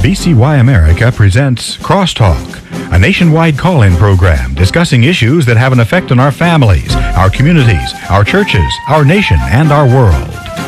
VCY America presents Crosstalk, a nationwide call-in program discussing issues that have an effect on our families, our communities, our churches, our nation, and our world.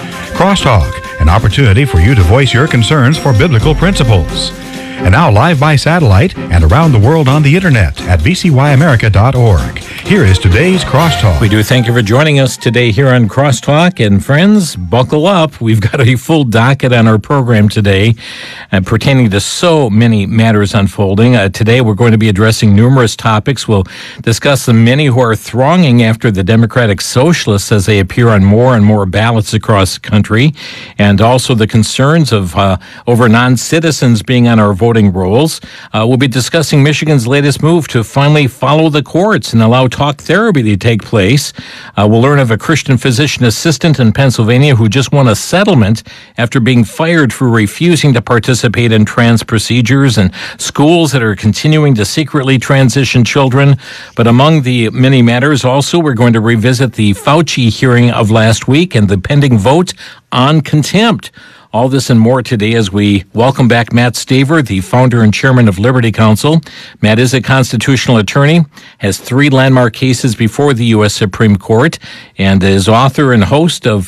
Crosstalk, an opportunity for you to voice your concerns for biblical principles. And now live by satellite and around the world on the internet at vcyamerica.org. Here is today's Crosstalk. We do thank you for joining us today here on Crosstalk. And friends, buckle up. We've got a full docket on our program today pertaining to so many matters unfolding. Today we're going to be addressing numerous topics. We'll discuss the many who are thronging after the Democratic Socialists as they appear on more and more ballots across the country, and also the concerns of over non-citizens being on our voting rolls. We'll be discussing Michigan's latest move to finally follow the courts and allow talk therapy to take place. We'll learn of a Christian physician assistant in Pennsylvania who just won a settlement after being fired for refusing to participate in trans procedures, and schools that are continuing to secretly transition children. But among the many matters also, we're going to revisit the Fauci hearing of last week and the pending vote on contempt. All this and more today as we welcome back Matt Staver, the founder and chairman of Liberty Counsel. Matt is a constitutional attorney, has 3 landmark cases before the U.S. Supreme Court, and is author and host of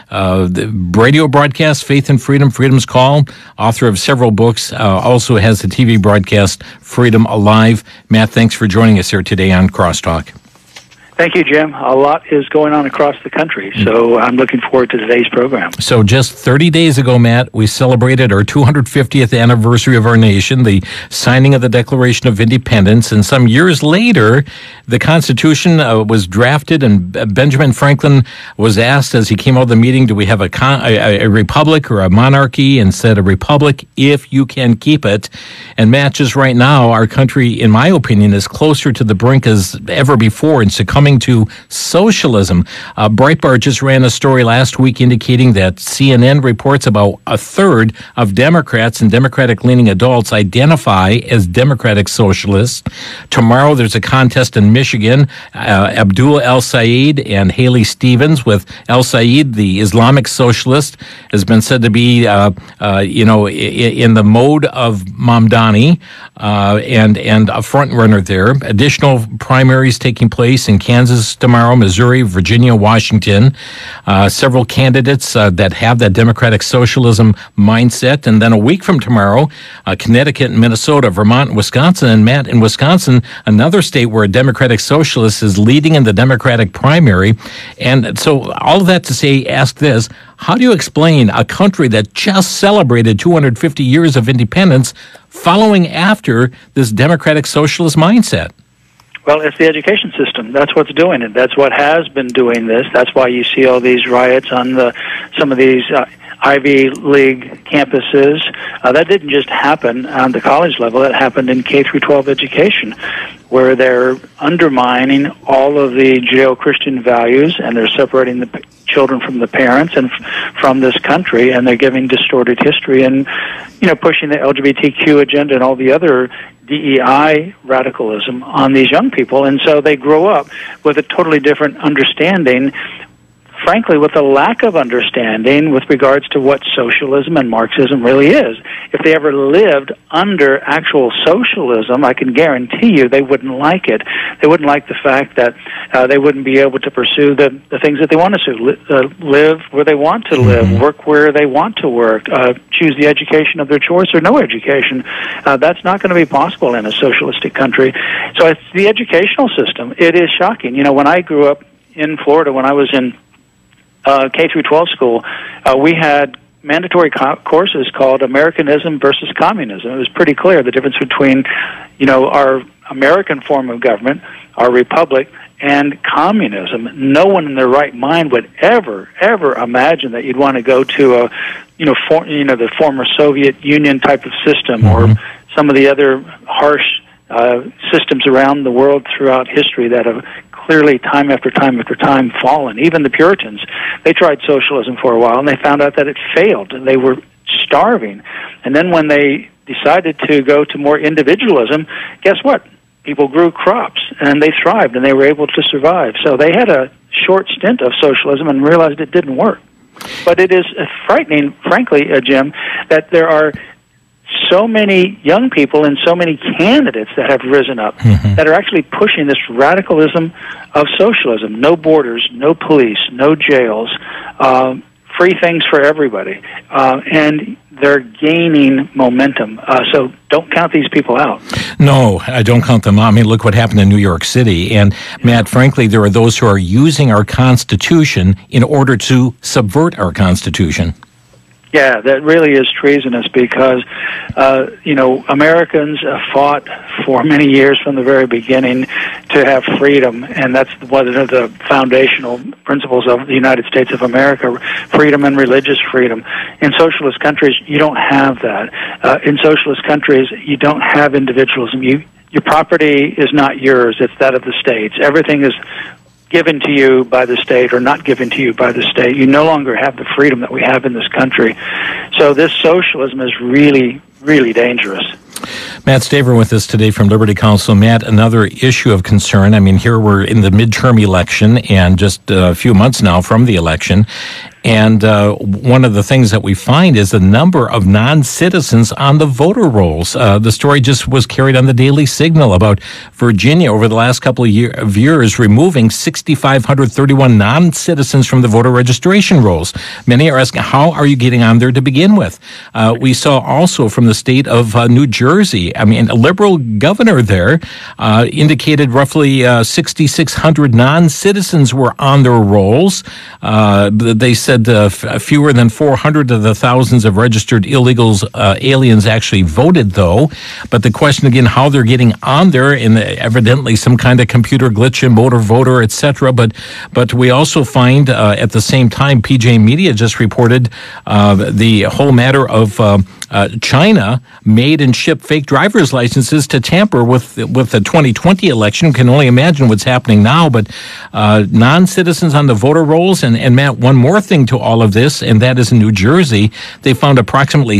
the radio broadcast Faith and Freedom, Freedom's Call, author of several books, also has the TV broadcast Freedom Alive. Matt, thanks for joining us here today on Crosstalk. Thank you, Jim. A lot is going on across the country, so I'm looking forward to today's program. So just 30 days ago, Matt, we celebrated our 250th anniversary of our nation, the signing of the Declaration of Independence, and some years later, the Constitution was drafted, and Benjamin Franklin was asked as he came out of the meeting, do we have a republic or a monarchy? And said a republic if you can keep it. And Matt, just right now, our country, in my opinion, is closer to the brink as ever before in succumbing to socialism. Breitbart just ran a story last week indicating that CNN reports about a third of Democrats and Democratic-leaning adults identify as Democratic socialists. Tomorrow there's a contest in Michigan. Abdul El-Sayed and Haley Stevens, with El-Sayed, the Islamic socialist, has been said to be, in the mode of Mamdani and a front runner there. Additional primaries taking place in Kansas tomorrow, Missouri, Virginia, Washington. Several candidates that have that democratic socialism mindset. And then a week from tomorrow, Connecticut, Minnesota, Vermont, and Wisconsin. And Matt, in Wisconsin, another state where a democratic socialist is leading in the Democratic primary. And so all of that to say, ask this: how do you explain a country that just celebrated 250 years of independence following after this democratic socialist mindset? Well, it's the education system. That's what's doing it. That's what has been doing this. That's why you see all these riots on some of these Ivy League campuses. That didn't just happen on the college level. That happened in K through 12 education, where they're undermining all of the Judeo-Christian values, and they're separating the children from the parents and from this country, and they're giving distorted history and, pushing the LGBTQ agenda and all the other DEI radicalism on these young people. And so they grow up with a totally different understanding, frankly, with a lack of understanding with regards to what socialism and Marxism really is. If they ever lived under actual socialism, I can guarantee you they wouldn't like it. They wouldn't like the fact that they wouldn't be able to pursue the things that they want to live where they want to live, work where they want to work, choose the education of their choice or no education. That's not going to be possible in a socialistic country. So it's the educational system. It is shocking. When I grew up in Florida, when I was in K through 12 school, we had mandatory courses called Americanism versus Communism. It was pretty clear the difference between, our American form of government, our republic, and communism. No one in their right mind would ever imagine that you'd want to go to the former Soviet Union type of system or some of the other harsh systems around the world throughout history that have clearly time after time after time fallen. Even the Puritans, they tried socialism for a while, and they found out that it failed. They were starving. And then when they decided to go to more individualism, guess what? People grew crops, and they thrived, and they were able to survive. So they had a short stint of socialism and realized it didn't work. But it is frightening, frankly, Jim, that there are so many young people and so many candidates that have risen up that are actually pushing this radicalism of socialism. No borders, no police, no jails, free things for everybody. And they're gaining momentum. So don't count these people out. No, I don't count them out. I mean, look what happened in New York City. And, Matt, frankly, there are those who are using our Constitution in order to subvert our Constitution. Yeah, that really is treasonous because, Americans fought for many years from the very beginning to have freedom, and that's one of the foundational principles of the United States of America, freedom and religious freedom. In socialist countries, you don't have that. In socialist countries, you don't have individualism. Your property is not yours, it's that of the states. Everything is given to you by the state or not given to you by the state. You no longer have the freedom that we have in this country. So this socialism is really, really dangerous. Matt Staver with us today from Liberty Counsel. Matt, another issue of concern. I mean, here we're in the midterm election and just a few months now from the election. And one of the things that we find is the number of non-citizens on the voter rolls. The story just was carried on the Daily Signal about Virginia over the last couple of years removing 6,531 non-citizens from the voter registration rolls. Many are asking, how are you getting on there to begin with? We saw also from the state of New Jersey, I mean, a liberal governor there indicated roughly 6,600 non-citizens were on their rolls. They said fewer than 400 of the thousands of registered illegals, aliens actually voted, though. But the question again, how they're getting on there, and evidently some kind of computer glitch in motor voter, etc. But we also find at the same time, PJ Media just reported the whole matter of China made and shipped fake driver's licenses to tamper with the 2020 election. Can only imagine what's happening now. But non-citizens on the voter rolls, and Matt, one more thing to all of this, and that is in New Jersey, they found approximately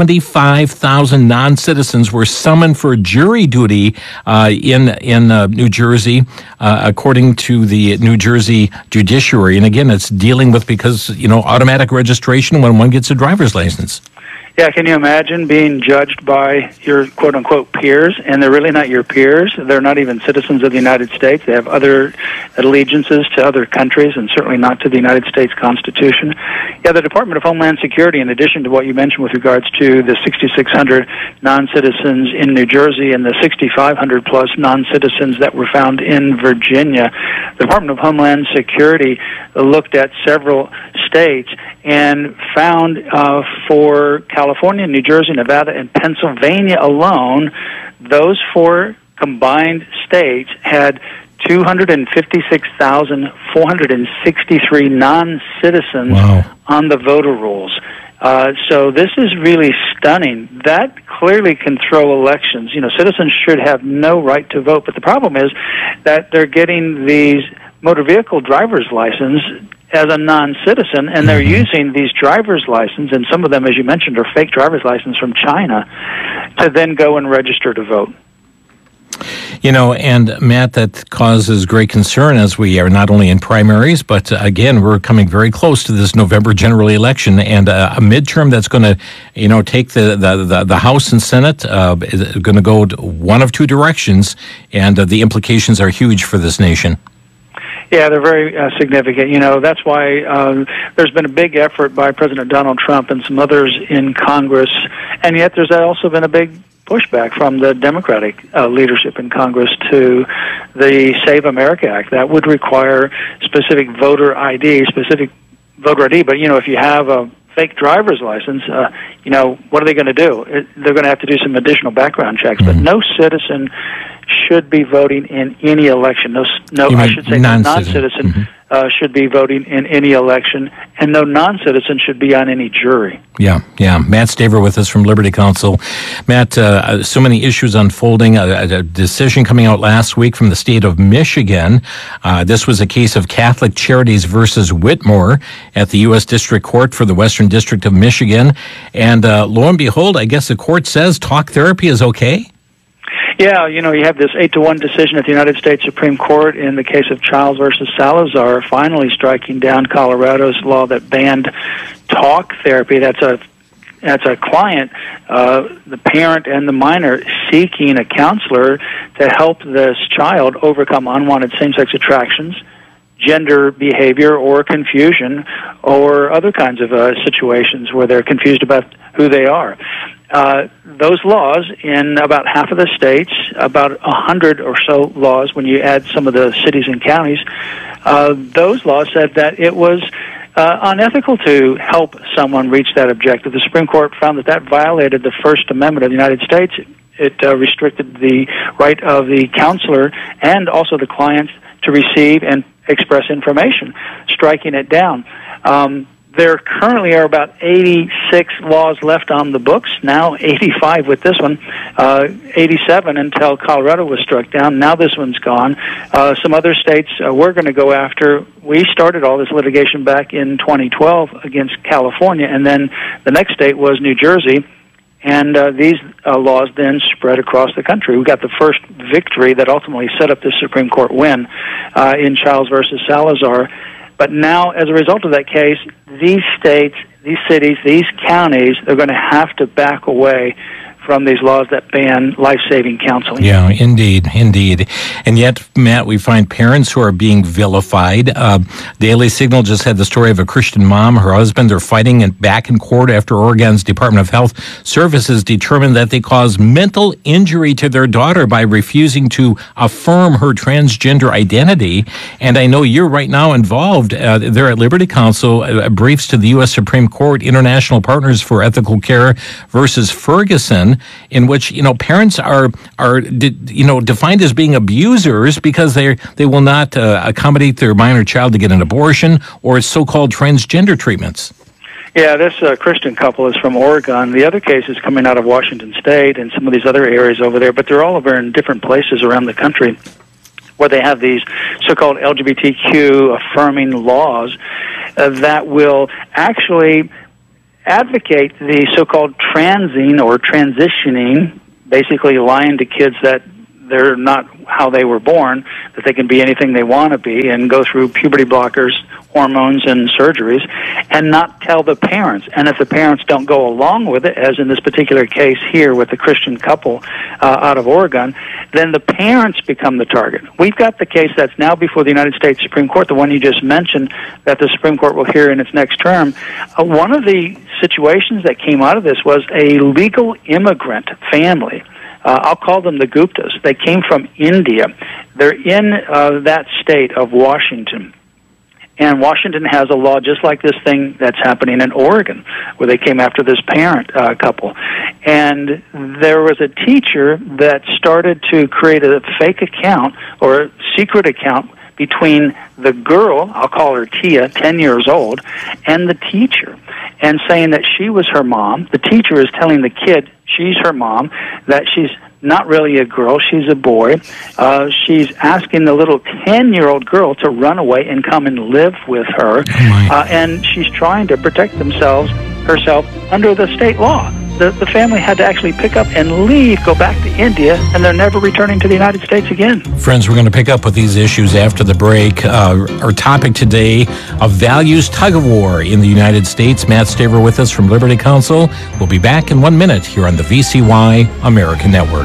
75,000 non-citizens were summoned for jury duty in New Jersey, according to the New Jersey judiciary. And again, it's dealing with because automatic registration when one gets a driver's license. Yeah, can you imagine being judged by your quote-unquote peers, and they're really not your peers? They're not even citizens of the United States. They have other allegiances to other countries, and certainly not to the United States Constitution. Yeah, the Department of Homeland Security, in addition to what you mentioned with regards to the 6,600 non-citizens in New Jersey and the 6,500-plus non-citizens that were found in Virginia, the Department of Homeland Security looked at several states and found for California, New Jersey, Nevada, and Pennsylvania alone, those four combined states had 256,463 non-citizens on the voter rolls. So this is really stunning. That clearly can throw elections. Citizens should have no right to vote, but the problem is that they're getting these motor vehicle driver's license as a non-citizen, and they're using these driver's license, and some of them, as you mentioned, are fake driver's license from China, to then go and register to vote. And Matt, that causes great concern as we are not only in primaries, but again, we're coming very close to this November general election, and a midterm that's going to, take the House and Senate is going to go one of two directions, and the implications are huge for this nation. Yeah, they're very significant. That's why there's been a big effort by President Donald Trump and some others in Congress, and yet there's also been a big pushback from the Democratic leadership in Congress to the Save America Act. That would require specific voter ID. But, if you have a fake driver's license, what are they going to do? They're going to have to do some additional background checks. But no citizen should be voting in any election. Non-citizen should be voting in any election, and no non-citizen should be on any jury. Yeah. Matt Staver with us from Liberty Counsel. Matt, so many issues unfolding. A decision coming out last week from the state of Michigan. This was a case of Catholic Charities versus Whitmore at the U.S. District Court for the Western District of Michigan. And lo and behold, I guess the court says talk therapy is okay? Yeah, you have this 8-1 decision at the United States Supreme Court in the case of Childs versus Salazar, finally striking down Colorado's law that banned talk therapy. That's a That's a client, the parent and the minor, seeking a counselor to help this child overcome unwanted same-sex attractions, gender behavior, or confusion, or other kinds of situations where they're confused about who they are. Those laws in about half of the states, about 100 or so laws when you add some of the cities and counties, those laws said that it was unethical to help someone reach that objective. The Supreme Court found that violated the First Amendment of the United States. It restricted the right of the counselor and also the client to receive and express information, striking it down. There currently are about 86 laws left on the books, now 85 with this one, 87 until Colorado was struck down. Now this one's gone. Some other states we're going to go after. We started all this litigation back in 2012 against California, and then the next state was New Jersey. And these laws then spread across the country. We got the first victory that ultimately set up the Supreme Court win in Childs versus Salazar. But now, as a result of that case, these states, these cities, these counties, they're going to have to back away from these laws that ban life-saving counseling. Yeah, indeed. And yet, Matt, we find parents who are being vilified. Daily Signal just had the story of a Christian mom. Her husband are fighting back in court after Oregon's Department of Health Services determined that they caused mental injury to their daughter by refusing to affirm her transgender identity. And I know you're right now involved there at Liberty Counsel, briefs to the U.S. Supreme Court, International Partners for Ethical Care versus Ferguson, in which parents are defined as being abusers because they will not accommodate their minor child to get an abortion or so-called transgender treatments. Yeah, this Christian couple is from Oregon. The other case is coming out of Washington State and some of these other areas over there, but they're all over in different places around the country where they have these so-called LGBTQ affirming laws that will actually advocate the so-called transing or transitioning, basically lying to kids that they're not how they were born, that they can be anything they want to be and go through puberty blockers, hormones, and surgeries, and not tell the parents. And if the parents don't go along with it, as in this particular case here with the Christian couple out of Oregon, then the parents become the target. We've got the case that's now before the United States Supreme Court, the one you just mentioned, that the Supreme Court will hear in its next term. One of the situations that came out of this was a legal immigrant family. I'll call them the Guptas. They came from India. They're in that state of Washington. And Washington has a law just like this thing that's happening in Oregon, where they came after this parent couple. And there was a teacher that started to create a fake account or a secret account between the girl, I'll call her Tia, 10 years old, and the teacher, and saying that she was her mom. The teacher is telling the kid she's her mom, that she's not really a girl, she's a boy. She's asking the little 10-year-old girl to run away and come and live with her. And she's trying to protect herself under the state law. The family had to actually pick up and leave, go back to India, and they're never returning to the United States again. Friends, we're going to pick up with these issues after the break. Our topic today, a values tug-of-war in the United States. Matt Staver with us from Liberty Counsel. We'll be back in 1 minute here on the VCY American Network.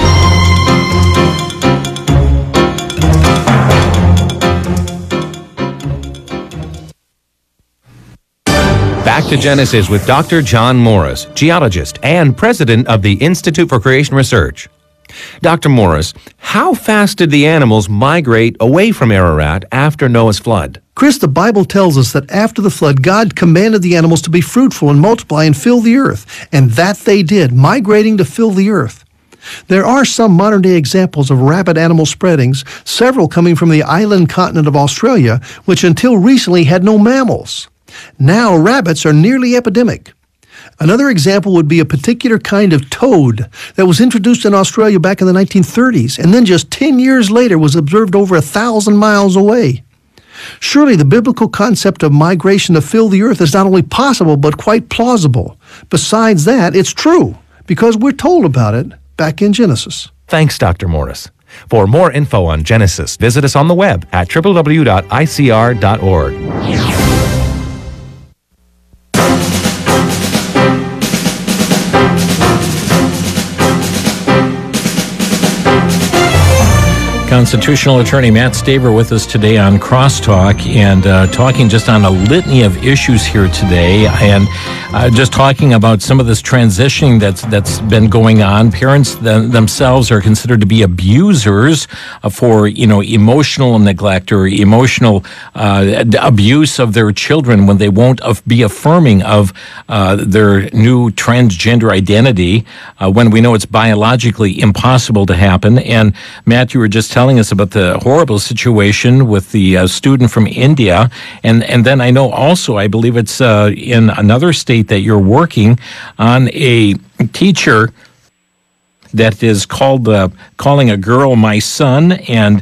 Back to Genesis with Dr. John Morris, geologist and president of the Institute for Creation Research. Dr. Morris, how fast did the animals migrate away from Ararat after Noah's flood? Chris, the Bible tells us that after the flood, God commanded the animals to be fruitful and multiply and fill the earth, and that they did, migrating to fill the earth. There are some modern-day examples of rapid animal spreadings, several coming from the island continent of Australia, which until recently had no mammals. Now rabbits are nearly epidemic. Another example would be a particular kind of toad that was introduced in Australia back in the 1930s and then just 10 years later was observed over 1,000 miles away. Surely the biblical concept of migration to fill the earth is not only possible but quite plausible. Besides that, it's true because we're told about it back in Genesis. Thanks, Dr. Morris. For more info on Genesis, visit us on the web at www.icr.org. Constitutional attorney Matt Staver with us today on Crosstalk, and talking just on a litany of issues here today, and just talking about some of this transitioning that's been going on. Parents themselves are considered to be abusers for emotional neglect or emotional abuse of their children when they won't be affirming of their new transgender identity when we know it's biologically impossible to happen. And Matt, you were just telling us about the horrible situation with the student from India, and then I know also, I believe it's in another state that you're working on a teacher that is calling a girl my son, and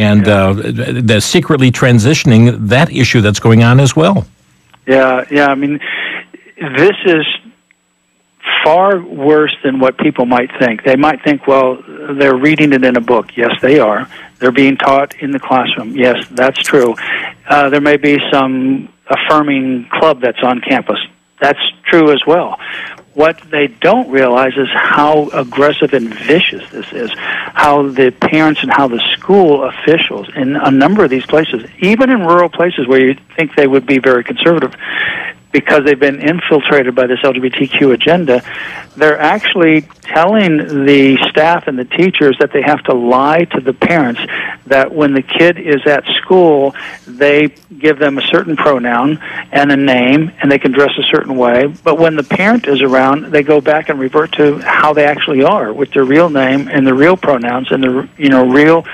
the secretly transitioning, that issue that's going on as well. Yeah. I mean, this is far worse than what people might think. They might think, well, they're reading it in a book. Yes, they are. They're being taught in the classroom. Yes, that's true. There may be some affirming club that's on campus. That's true as well. What they don't realize is how aggressive and vicious this is, how the parents and how the school officials in a number of these places, even in rural places where you think they would be very conservative, because they've been infiltrated by this LGBTQ agenda, they're actually telling the staff and the teachers that they have to lie to the parents, that when the kid is at school, they give them a certain pronoun and a name, and they can dress a certain way. But when the parent is around, they go back and revert to how they actually are, with their real name and the real pronouns and the real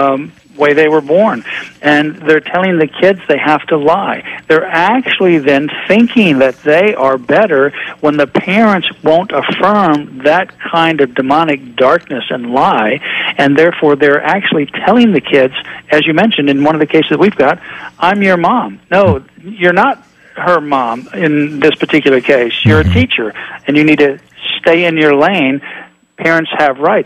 way they were born. And they're telling the kids they have to lie. They're actually then thinking that they are better when the parents won't affirm that kind of demonic darkness and lie, and therefore they're actually telling the kids, as you mentioned in one of the cases we've got, I'm your mom. No, you're not her mom in this particular case. You're a teacher, and you need to stay in your lane. Parents have rights.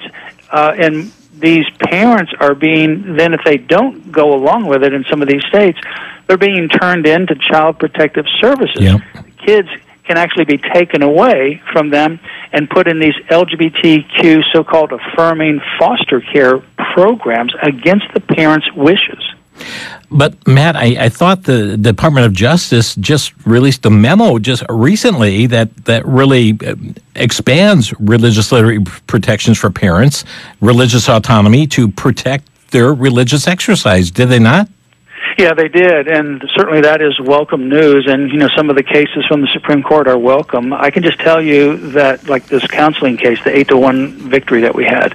And these parents are being, then if they don't go along with it in some of these states, they're being turned into Child Protective Services. Yep. Kids can actually be taken away from them and put in these LGBTQ so-called affirming foster care programs against the parents' wishes. But, Matt, I thought the Department of Justice just released a memo just recently that really expands religious liberty protections for parents, religious autonomy, to protect their religious exercise. Did they not? Yeah, they did, and certainly that is welcome news, and, some of the cases from the Supreme Court are welcome. I can just tell you that, like this counseling case, the 8-1 victory that we had,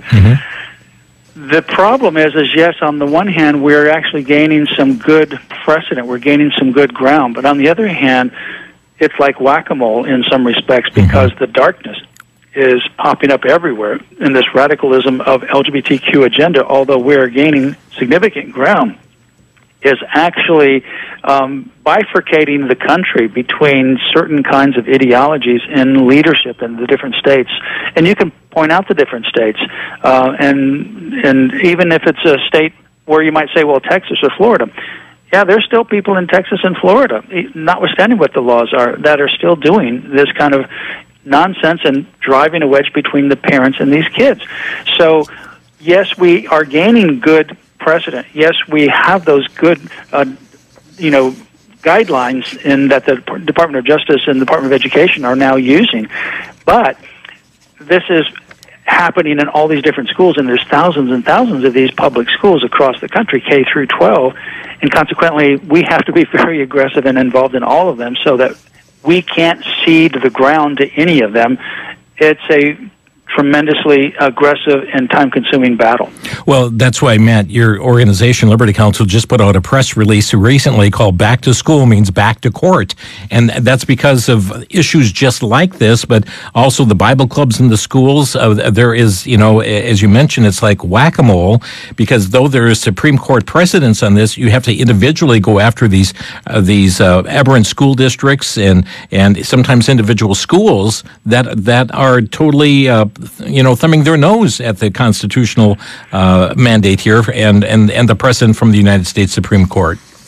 the problem is yes, on the one hand, we're actually gaining some good precedent. We're gaining some good ground. But on the other hand, it's like whack-a-mole in some respects, because the darkness is popping up everywhere in this radicalism of LGBTQ agenda, although we're gaining significant ground, is actually bifurcating the country between certain kinds of ideologies in leadership in the different states. And you can point out the different states. And even if it's a state where you might say, well, Texas or Florida, yeah, there's still people in Texas and Florida, notwithstanding what the laws are, that are still doing this kind of nonsense and driving a wedge between the parents and these kids. So, yes, we are gaining good precedent. Yes, we have those good, guidelines in that the Department of Justice and the Department of Education are now using. But this is happening in all these different schools, and there's thousands and thousands of these public schools across the country, K through 12, and consequently, we have to be very aggressive and involved in all of them so that we can't cede the ground to any of them. It's a tremendously aggressive and time-consuming battle. Well, that's why, Matt, your organization, Liberty Counsel, just put out a press release recently called Back to School Means Back to Court. And that's because of issues just like this, but also the Bible clubs in the schools. There is, as you mentioned, it's like whack-a-mole, because though there is Supreme Court precedents on this, you have to individually go after these aberrant school districts and sometimes individual schools that are totally thumbing their nose at the constitutional mandate here and the precedent from the United States Supreme Court.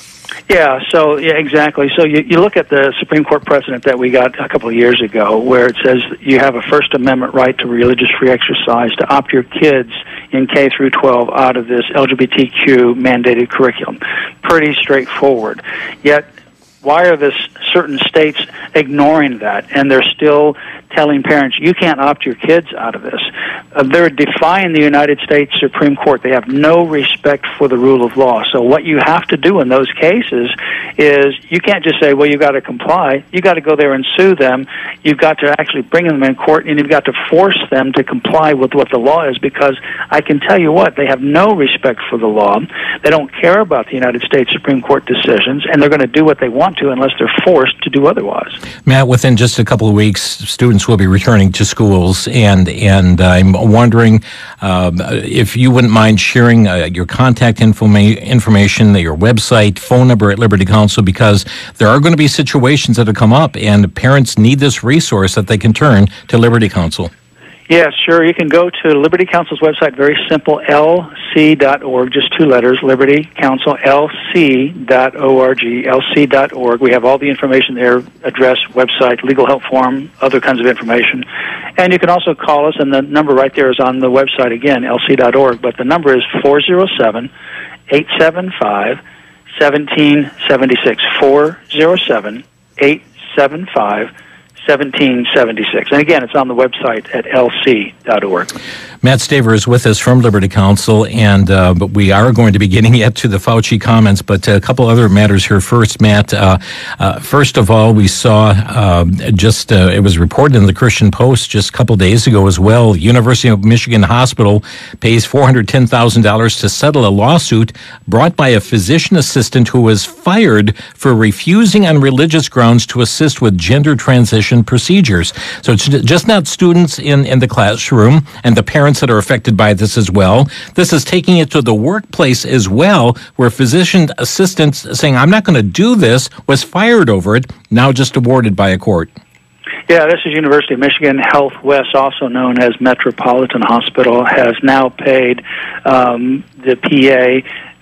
Yeah, exactly. So you look at the Supreme Court precedent that we got a couple of years ago where it says you have a First Amendment right to religious free exercise to opt your kids in K through 12 out of this LGBTQ mandated curriculum. Pretty straightforward. Yet, why are certain states ignoring that? And they're still telling parents, you can't opt your kids out of this. They're defying the United States Supreme Court. They have no respect for the rule of law. So what you have to do in those cases is you can't just say, well, you've got to comply. You've got to go there and sue them. You've got to actually bring them in court, and you've got to force them to comply with what the law is, because I can tell you what, they have no respect for the law. They don't care about the United States Supreme Court decisions, and they're going to do what they want to unless they're forced to do otherwise. Matt, within just a couple of weeks, students will be returning to schools, and I'm wondering if you wouldn't mind sharing your contact information, your website, phone number at Liberty Counsel, because there are going to be situations that have come up, and parents need this resource that they can turn to Liberty Counsel. Yes, sure. You can go to Liberty Counsel's website, very simple, lc.org, just two letters, Liberty Counsel, lc.org, lc.org. We have all the information there, address, website, legal help form, other kinds of information. And you can also call us, and the number right there is on the website again, lc.org, but the number is 407-875-1776, 407-875-1776. And again, it's on the website at lc.org. Matt Staver is with us from Liberty Counsel, and but we are going to be getting yet to the Fauci comments, but a couple other matters here first, Matt. First of all, we saw it was reported in the Christian Post just a couple days ago as well. University of Michigan Hospital pays $410,000 to settle a lawsuit brought by a physician assistant who was fired for refusing on religious grounds to assist with gender transition procedures. So it's just not students in the classroom and the parents that are affected by this as well. This is taking it to the workplace as well, where physician assistants saying, I'm not going to do this, was fired over it, now just awarded by a court. Yeah, this is University of Michigan Health West, also known as Metropolitan Hospital, has now paid the PA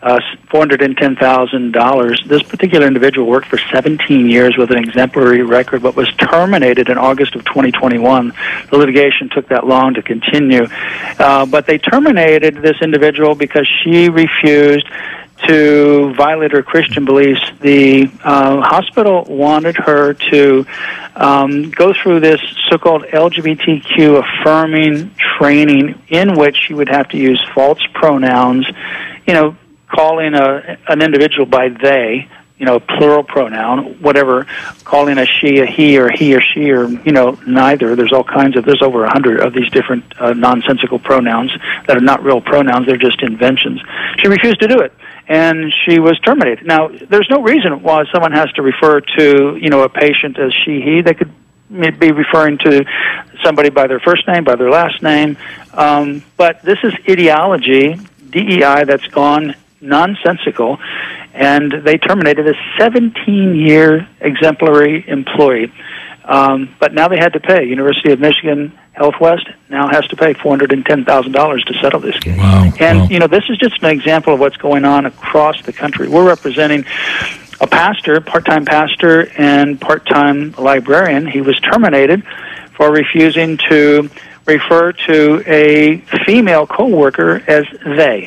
$410,000. This particular individual worked for 17 years with an exemplary record, but was terminated in August of 2021. The litigation took that long to continue. But they terminated this individual because she refused to violate her Christian beliefs. The hospital wanted her to go through this so-called LGBTQ affirming training in which she would have to use false pronouns, calling an individual by they, plural pronoun, whatever, calling a she, a he, or she, or, neither. There's over 100 of these different nonsensical pronouns that are not real pronouns. They're just inventions. She refused to do it, and she was terminated. Now, there's no reason why someone has to refer to, a patient as she, he. They could be referring to somebody by their first name, by their last name. But this is ideology, DEI, that's gone nonsensical, and they terminated a 17-year exemplary employee. But now they had to pay. University of Michigan Health West now has to pay $410,000 to settle this case. Wow. And, this is just an example of what's going on across the country. We're representing a pastor, part-time pastor and part-time librarian. He was terminated for refusing to refer to a female coworker as they.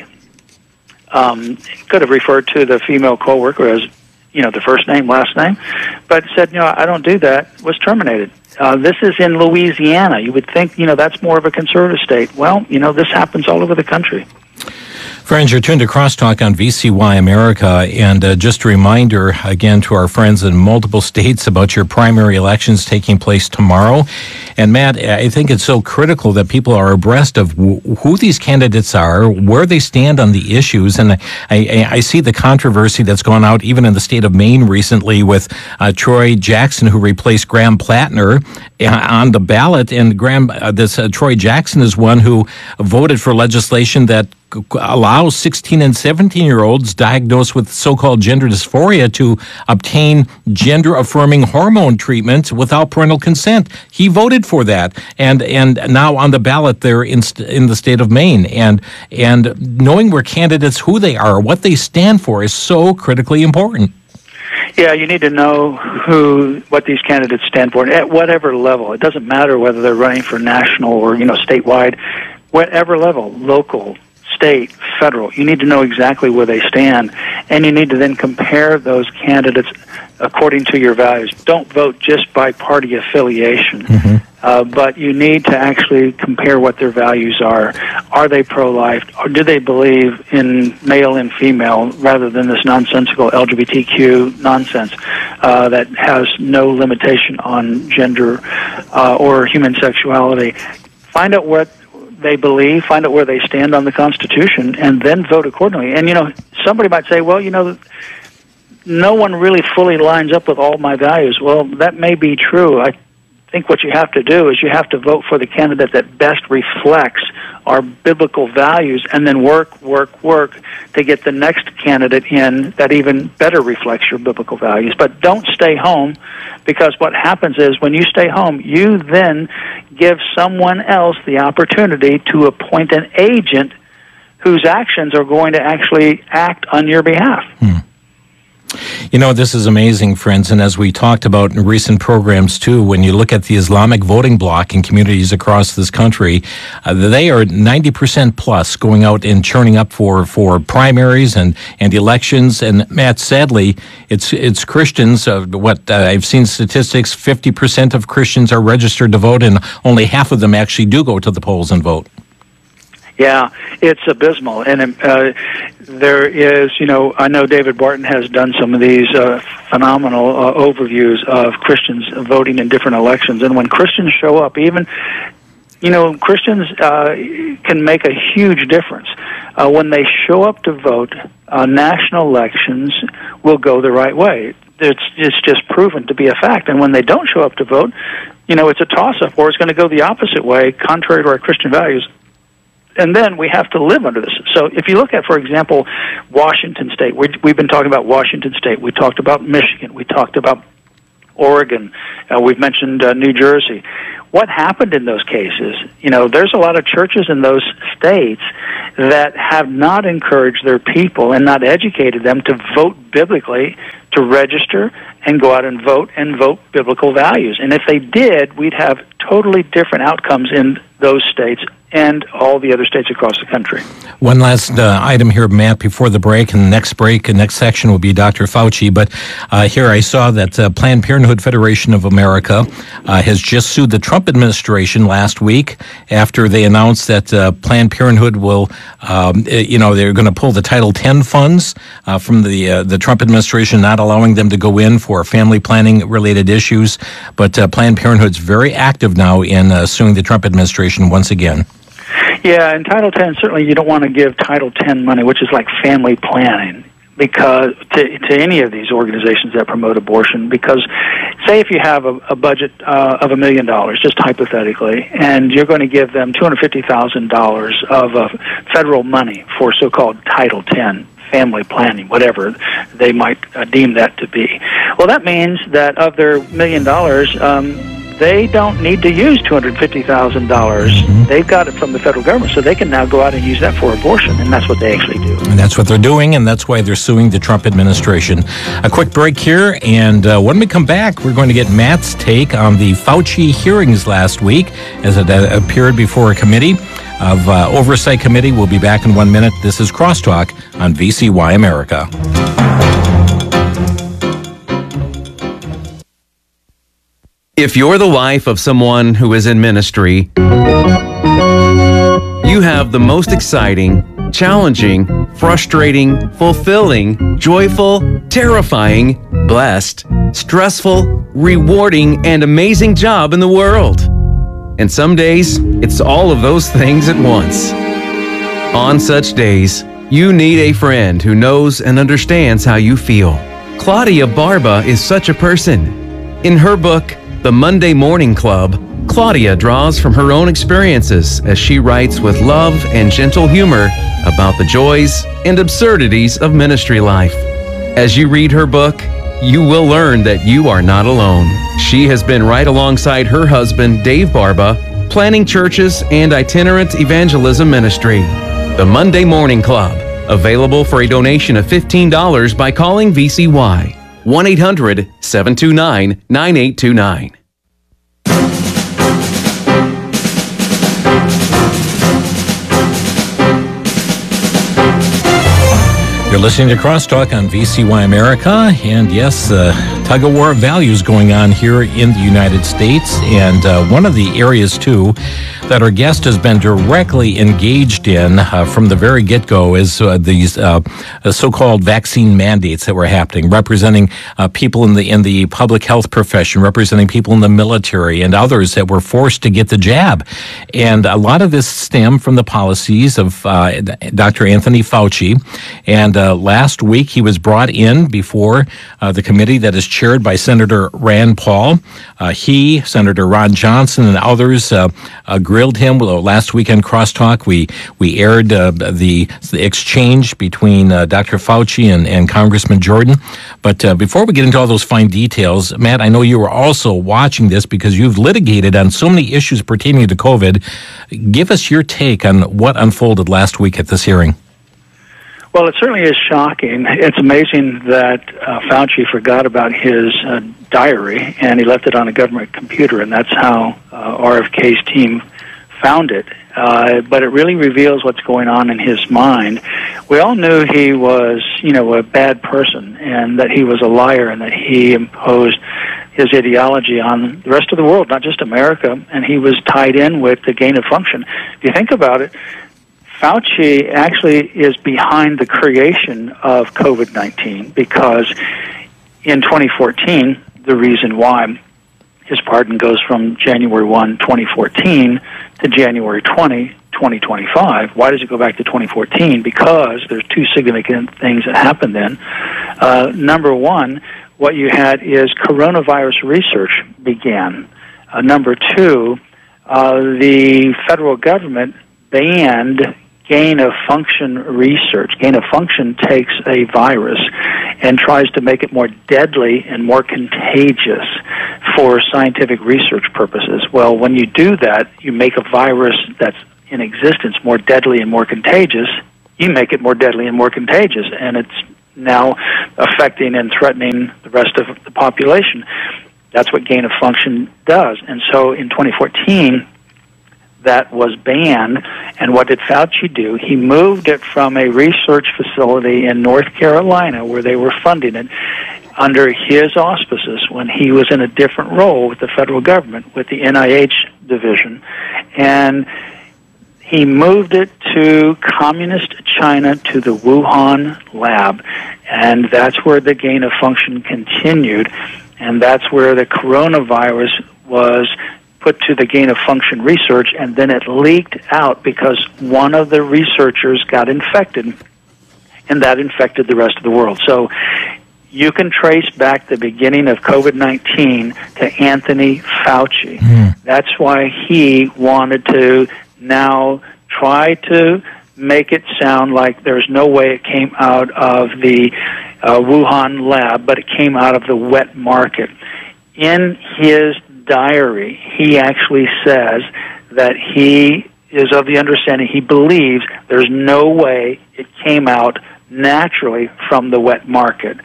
Could have referred to the female coworker as, the first name, last name, but said, I don't do that, was terminated. This is in Louisiana. You would think, that's more of a conservative state. Well, this happens all over the country. Friends, you're tuned to Crosstalk on VCY America, and just a reminder again to our friends in multiple states about your primary elections taking place tomorrow. And Matt, I think it's so critical that people are abreast of who these candidates are, where they stand on the issues, and I see the controversy that's gone out even in the state of Maine recently with Troy Jackson, who replaced Graham Plattner on the ballot, and Troy Jackson is one who voted for legislation that allows 16 and 17-year-olds diagnosed with so-called gender dysphoria to obtain gender-affirming hormone treatment without parental consent. He voted for that, and now on the ballot there in the state of Maine. And knowing where candidates, who they are, what they stand for, is so critically important. Yeah, you need to know what these candidates stand for at whatever level. It doesn't matter whether they're running for national or statewide, whatever level, local, state, federal. You need to know exactly where they stand, and you need to then compare those candidates according to your values. Don't vote just by party affiliation, but you need to actually compare what their values are. Are they pro-life? Or do they believe in male and female rather than this nonsensical LGBTQ nonsense that has no limitation on gender or human sexuality? Find out what they believe, find out where they stand on the Constitution, and then vote accordingly. And, somebody might say, well, no one really fully lines up with all my values. Well, that may be true. I think what you have to do is you have to vote for the candidate that best reflects our biblical values, and then work to get the next candidate in that even better reflects your biblical values. But don't stay home, because what happens is when you stay home, you then give someone else the opportunity to appoint an agent whose actions are going to actually act on your behalf. This is amazing, friends, and as we talked about in recent programs, too, when you look at the Islamic voting bloc in communities across this country, they are 90% plus going out and churning up for primaries and elections. And, Matt, sadly, it's Christians. I've seen statistics, 50% of Christians are registered to vote, and only half of them actually do go to the polls and vote. Yeah, it's abysmal. And there is, I know David Barton has done some of these phenomenal overviews of Christians voting in different elections. And when Christians show up, even, Christians can make a huge difference. When they show up to vote, national elections will go the right way. It's just proven to be a fact. And when they don't show up to vote, it's a toss-up, or it's going to go the opposite way, contrary to our Christian values. And then we have to live under this. So if you look at, for example, Washington State, we've been talking about Washington State. We talked about Michigan. We talked about Oregon. We've mentioned New Jersey. What happened in those cases? There's a lot of churches in those states that have not encouraged their people and not educated them to vote biblically, to register and go out and vote biblical values. And if they did, we'd have totally different outcomes in those states and all the other states across the country. One last item here, Matt, before the break, and the next section will be Dr. Fauci. But here I saw that Planned Parenthood Federation of America has just sued the Trump administration last week after they announced that Planned Parenthood will, they're going to pull the Title X funds from the Trump administration, not allowing them to go in for family planning related issues. But Planned Parenthood's very active now in suing the Trump administration once again. Yeah, in Title X, certainly you don't want to give Title X money, which is like family planning, because to any of these organizations that promote abortion. Because say if you have a budget of $1 million, just hypothetically, and you're going to give them $250,000 of federal money for so-called Title X, family planning, whatever they might deem that to be. Well, that means that of their $1 million, they don't need to use $250,000. They've got it from the federal government, so they can now go out and use that for abortion, and that's what they actually do. And that's what they're doing, and that's why they're suing the Trump administration. A quick break here, and when we come back, we're going to get Matt's take on the Fauci hearings last week as it appeared before a committee of Oversight Committee. We'll be back in 1 minute. This is Crosstalk on VCY America. If you're the wife of someone who is in ministry, you have the most exciting, challenging, frustrating, fulfilling, joyful, terrifying, blessed, stressful, rewarding, and amazing job in the world. And some days, it's all of those things at once. On such days, you need a friend who knows and understands how you feel. Claudia Barba is such a person. In her book, The Monday Morning Club, Claudia draws from her own experiences as she writes with love and gentle humor about the joys and absurdities of ministry life. As you read her book, you will learn that you are not alone. She has been right alongside her husband, Dave Barba, planning churches and itinerant evangelism ministry. The Monday Morning Club, available for a donation of $15 by calling VCY. 1-800-729-9829. You're listening to Crosstalk on VCY America, and yes, tug of war of values going on here in the United States, and one of the areas, too, that our guest has been directly engaged in from the very get-go is these so-called vaccine mandates that were happening, representing people in the public health profession, representing people in the military, and others that were forced to get the jab. And a lot of this stemmed from the policies of Dr. Anthony Fauci, and last week he was brought in before the committee that is chaired by Senator Rand Paul. He, Senator Ron Johnson, and others grilled him. Last week on Crosstalk, we aired the exchange between Dr. Fauci and Congressman Jordan. But before we get into all those fine details, Matt, I know you were also watching this because you've litigated on so many issues pertaining to COVID. Give us your take on what unfolded last week at this hearing. Well, it certainly is shocking. It's amazing that Fauci forgot about his diary and he left it on a government computer, and that's how RFK's team found it. But it really reveals what's going on in his mind. We all knew he was, a bad person, and that he was a liar, and that he imposed his ideology on the rest of the world, not just America, and he was tied in with the gain of function. If you think about it, Fauci actually is behind the creation of COVID-19 because in 2014, the reason why his pardon goes from January 1, 2014 to January 20, 2025. Why does it go back to 2014? Because there's two significant things that happened then. Number one, what you had is coronavirus research began. Number two, the federal government banned gain-of-function research. Gain-of-function takes a virus and tries to make it more deadly and more contagious for scientific research purposes. Well, when you do that, you make a virus that's in existence more deadly and more contagious. You make it more deadly and more contagious, and it's now affecting and threatening the rest of the population. That's what gain-of-function does. And so in 2014, that was banned, and what did Fauci do? He moved it from a research facility in North Carolina, where they were funding it, under his auspices when he was in a different role with the federal government, with the NIH division. And he moved it to communist China, to the Wuhan lab, and that's where the gain of function continued, and that's where the coronavirus was put to the gain of function research, and then it leaked out because one of the researchers got infected, and that infected the rest of the world. So you can trace back the beginning of COVID-19 to Anthony Fauci. That's why he wanted to now try to make it sound like there's no way it came out of the Wuhan lab, but it came out of the wet market. In his diary, he actually says that he is of the understanding, he believes there's no way it came out naturally from the wet market.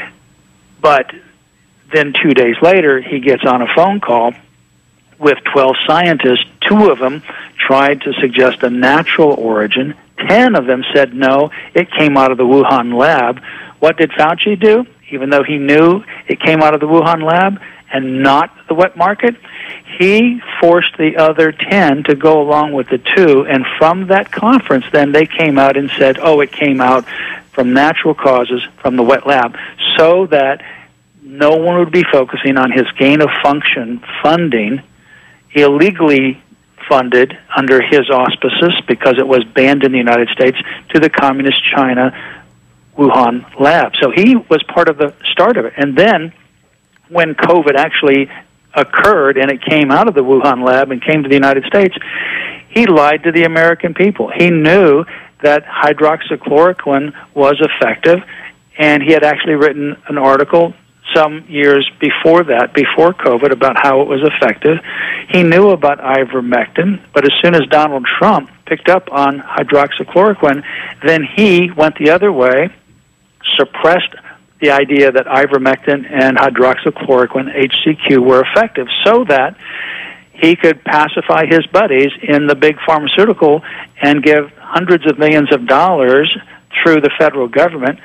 But then 2 days later, he gets on a phone call with 12 scientists. 2 of them tried to suggest a natural origin. 10 of them said, no, it came out of the Wuhan lab. What did Fauci do? Even though he knew it came out of the Wuhan lab and not the wet market, he forced the other 10 to go along with the 2, and from that conference, then they came out and said, oh, it came out from natural causes from the wet lab, so that no one would be focusing on his gain-of-function funding, illegally funded under his auspices because it was banned in the United States, to the communist China Wuhan lab. So he was part of the start of it. And then when COVID actually occurred and it came out of the Wuhan lab and came to the United States, he lied to the American people. He knew that hydroxychloroquine was effective, and he had actually written an article some years before that, before COVID, about how it was effective. He knew about ivermectin, but as soon as Donald Trump picked up on hydroxychloroquine, then he went the other way, suppressed the the idea that ivermectin and hydroxychloroquine, HCQ, were effective so that he could pacify his buddies in the big pharmaceutical and give hundreds of millions of dollars through the federal government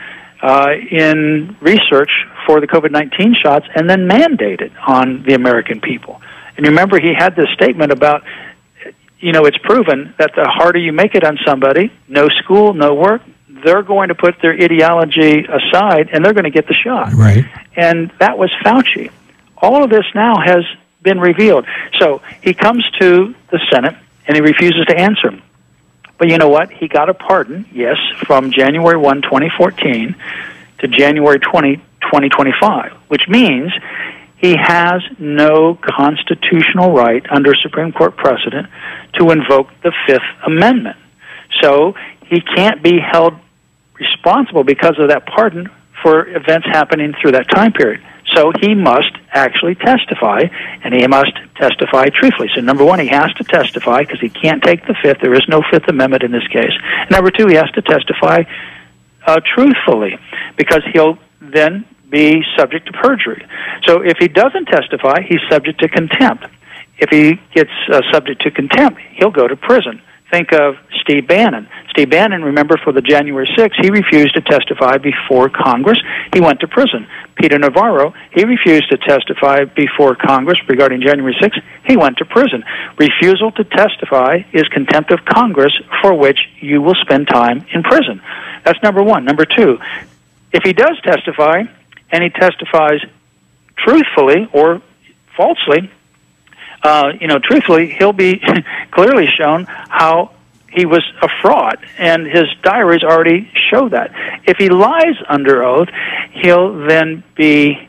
in research for the COVID-19 shots and then mandate it on the American people. And remember, he had this statement about, it's proven that the harder you make it on somebody, no school, no work, they're going to put their ideology aside and they're going to get the shot. Right. And that was Fauci. All of this now has been revealed. So he comes to the Senate and he refuses to answer. But you know what? He got a pardon, yes, from January 1, 2014 to January 20, 2025, which means he has no constitutional right under Supreme Court precedent to invoke the Fifth Amendment. So he can't be held responsible because of that pardon for events happening through that time period. So he must actually testify, and he must testify truthfully. So number one, he has to testify because he can't take the Fifth. There is no Fifth Amendment in this case. Number two, he has to testify truthfully because he'll then be subject to perjury. So if he doesn't testify, he's subject to contempt. If he gets subject to contempt, he'll go to prison. Think of Steve Bannon. Steve Bannon, remember, for the January 6th, he refused to testify before Congress. He went to prison. Peter Navarro, he refused to testify before Congress regarding January 6th. He went to prison. Refusal to testify is contempt of Congress, for which you will spend time in prison. That's number one. Number two, if he does testify, and he testifies truthfully or falsely, truthfully, he'll be clearly shown how he was a fraud, and his diaries already show that. If he lies under oath, he'll then be,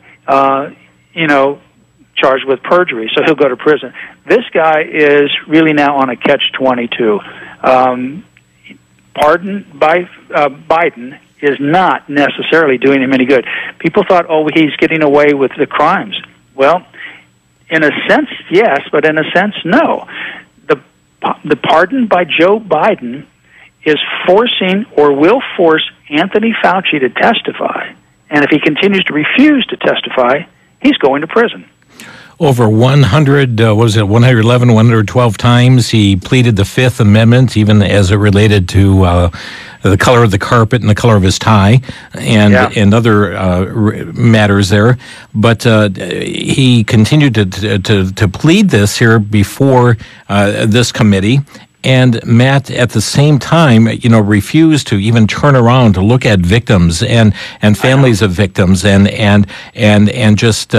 charged with perjury, so he'll go to prison. This guy is really now on a catch-22. Pardon by Biden is not necessarily doing him any good. People thought, he's getting away with the crimes. Well, in a sense, yes, but in a sense, no. The pardon by Joe Biden is forcing or will force Anthony Fauci to testify. And if he continues to refuse to testify, he's going to prison. Over 111, 112 times he pleaded the Fifth Amendment, even as it related to the color of the carpet and the color of his tie and other matters there. But he continued to plead this here before this committee. And Matt, at the same time, refused to even turn around to look at victims and families of victims and just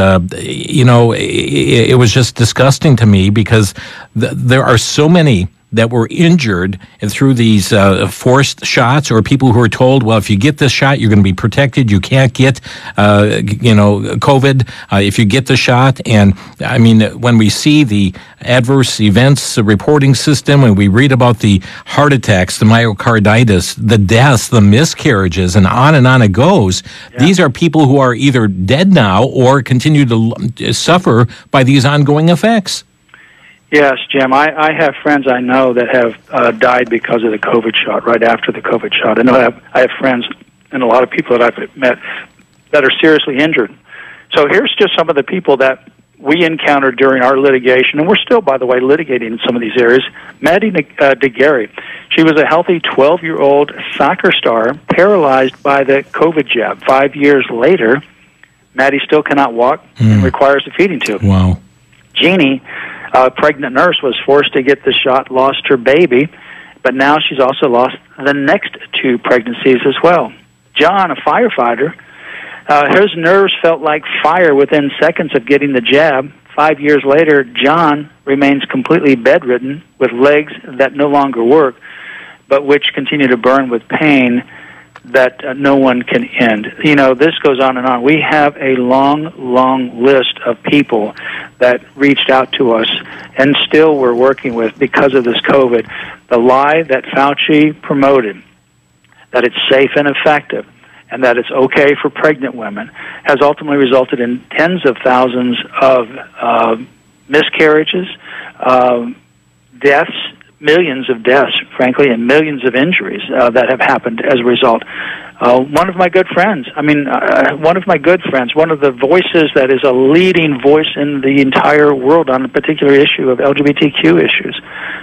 it was just disgusting to me because there are so many that were injured through these forced shots, or people who are told, well, if you get this shot, you're going to be protected. You can't get, COVID if you get the shot. And I mean, when we see the adverse events reporting system, and we read about the heart attacks, the myocarditis, the deaths, the miscarriages, and on it goes. Yeah. These are people who are either dead now or continue to suffer by these ongoing effects. Yes, Jim. I have friends I know that have died because of the COVID shot, right after the COVID shot. I know I have friends and a lot of people that I've met that are seriously injured. So here's just some of the people that we encountered during our litigation, and we're still, by the way, litigating in some of these areas. Maddie DeGarry, she was a healthy 12-year-old soccer star paralyzed by the COVID jab. 5 years later, Maddie still cannot walk and requires a feeding tube. Wow. Jeannie, a pregnant nurse, was forced to get the shot, lost her baby, but now she's also lost the next 2 pregnancies as well. John, a firefighter, his nerves felt like fire within seconds of getting the jab. 5 years later, John remains completely bedridden with legs that no longer work, but which continue to burn with pain that no one can end. This goes on and on. We have a long list of people that reached out to us and still we're working with because of this COVID. The lie that Fauci promoted, that it's safe and effective, and that it's okay for pregnant women, has ultimately resulted in tens of thousands of miscarriages, deaths, millions of deaths, frankly, and millions of injuries that have happened as a result. One of my good friends, one of the voices that is a leading voice in the entire world on a particular issue of LGBTQ issues,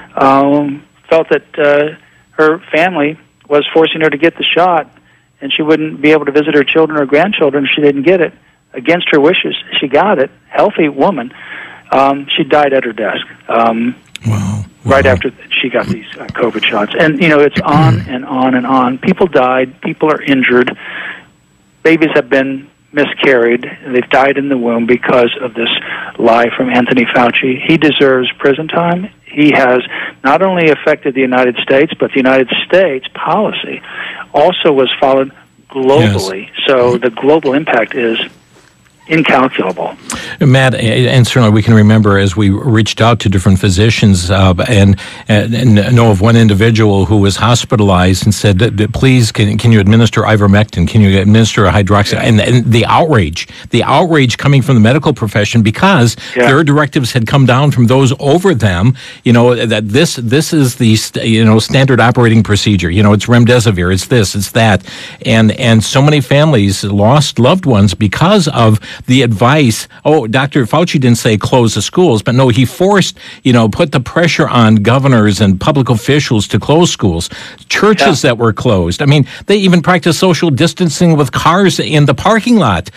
felt that her family was forcing her to get the shot, and she wouldn't be able to visit her children or grandchildren if she didn't get it. Against her wishes, she got it. Healthy woman. She died at her desk. Wow. Right after she got these COVID shots. And, it's on and on and on. People died. People are injured. Babies have been miscarried. They've died in the womb because of this lie from Anthony Fauci. He deserves prison time. He has not only affected the United States, but the United States policy also was followed globally. Yes. So the global impact is incalculable. Matt, and certainly we can remember as we reached out to different physicians and know of one individual who was hospitalized and said, please, can you administer ivermectin? Can you administer a hydroxy? And the outrage coming from the medical profession because their directives had come down from those over them, that this is the, standard operating procedure. It's remdesivir, it's this, it's that. And so many families lost loved ones because of the advice. Dr. Fauci didn't say close the schools, but no, he forced, put the pressure on governors and public officials to close schools, churches that were closed. They even practiced social distancing with cars in the parking lot.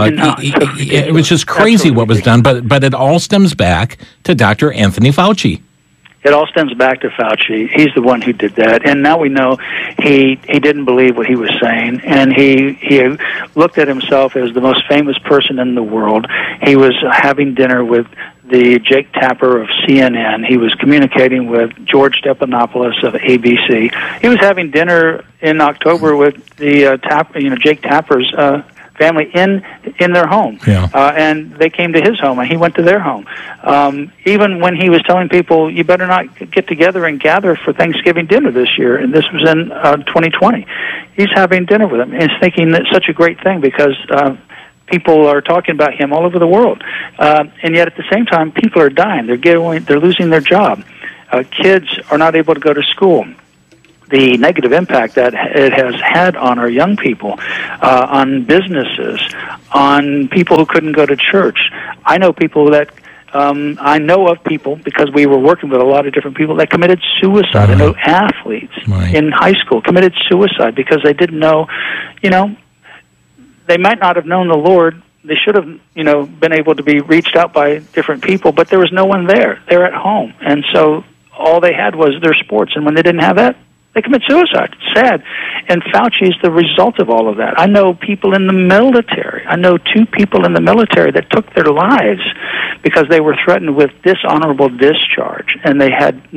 It was just crazy what was done, but it all stems back to Dr. Anthony Fauci. It all stems back to Fauci. He's the one who did that. And now we know he didn't believe what he was saying. And he looked at himself as the most famous person in the world. He was having dinner with the Jake Tapper of CNN. He was communicating with George Stephanopoulos of ABC. He was having dinner in October with the Jake Tapper's family in their home, and they came to his home, and he went to their home. Even when he was telling people, you better not get together and gather for Thanksgiving dinner this year, and this was in 2020, he's having dinner with them. And he's thinking that's such a great thing because people are talking about him all over the world, and yet at the same time, people are dying. They're losing their job. Kids are not able to go to school. The negative impact that it has had on our young people, on businesses, on people who couldn't go to church. I know people that I know of people, because we were working with a lot of different people, that committed suicide. I know athletes in high school committed suicide because they didn't know, they might not have known the Lord. They should have, been able to be reached out by different people, but there was no one there. They're at home. And so all they had was their sports. And when they didn't have that, they commit suicide. It's sad. And Fauci is the result of all of that. I know people in the military. I know 2 people in the military that took their lives because they were threatened with dishonorable discharge, and they had